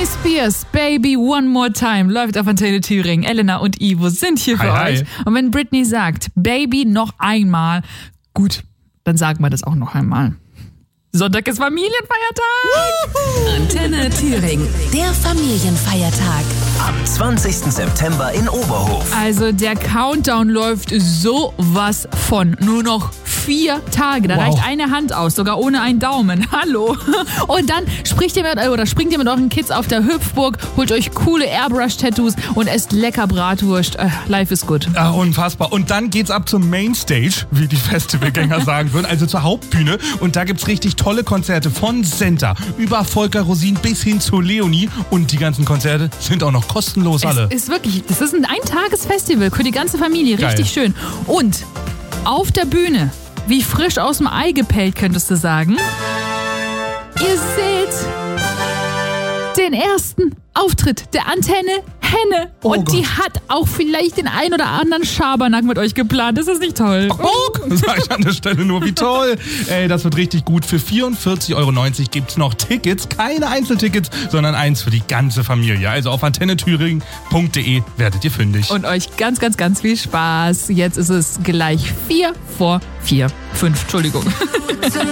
Britney Spears, Baby One More Time, läuft auf Antenne Thüringen. Elena und Ivo sind hier für euch. Und wenn Britney sagt, Baby noch einmal, gut, dann sagen wir das auch noch einmal. Sonntag ist Familienfeiertag. Antenne Thüringen, der Familienfeiertag. Am 20. September in Oberhof. Also der Countdown läuft sowas von. Nur noch 4 Tage. Da reicht eine Hand aus, sogar ohne einen Daumen. Hallo. Und dann springt ihr mit euren Kids auf der Hüpfburg, holt euch coole Airbrush-Tattoos und esst lecker Bratwurst. Life is good. Ach, unfassbar. Und dann geht's ab zum Mainstage, wie die Festivalgänger sagen würden, also zur Hauptbühne. Und da gibt's richtig tolle Konzerte von Senta über Volker Rosin bis hin zu Leonie. Und die ganzen Konzerte sind auch noch kostenlos alle. Das ist ein Eintagesfestival für die ganze Familie. Richtig schön. Und auf der Bühne, wie frisch aus dem Ei gepellt, könntest du sagen, ihr seht den ersten Auftritt der Antenne Henne. Und die hat auch vielleicht den ein oder anderen Schabernack mit euch geplant. Das ist nicht toll. Sag ich an der Stelle nur, wie toll. Ey, das wird richtig gut. Für 44,90 € gibt's noch Tickets. Keine Einzeltickets, sondern eins für die ganze Familie. Also auf antennethüringen.de werdet ihr fündig. Und euch ganz, ganz, ganz viel Spaß. Jetzt ist es gleich 5 vor 4. Entschuldigung.